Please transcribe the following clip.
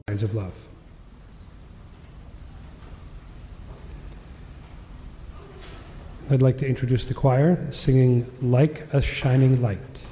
kinds of love. I'd like to introduce the choir singing Like a Shining Light.